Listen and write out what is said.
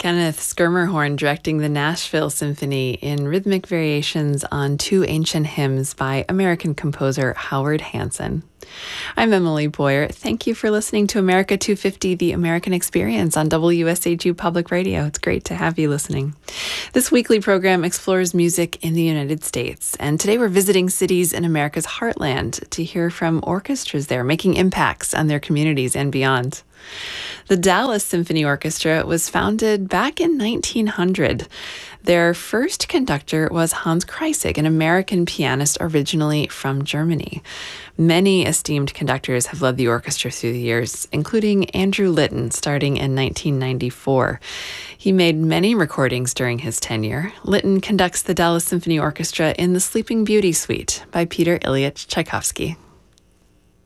Kenneth Schermerhorn directing the Nashville Symphony in rhythmic variations on two ancient hymns by American composer Howard Hanson. I'm Emily Boyer. Thank you for listening to America 250, the American Experience on WSHU Public Radio. It's great to have you listening. This weekly program explores music in the United States, and today we're visiting cities in America's heartland to hear from orchestras there making impacts on their communities and beyond. The Dallas Symphony Orchestra was founded back in 1900. Their first conductor was Hans Kreisig, an American pianist originally from Germany. Many esteemed conductors have led the orchestra through the years, including Andrew Litton, starting in 1994. He made many recordings during his tenure. Litton conducts the Dallas Symphony Orchestra in the Sleeping Beauty Suite by Peter Ilyich Tchaikovsky.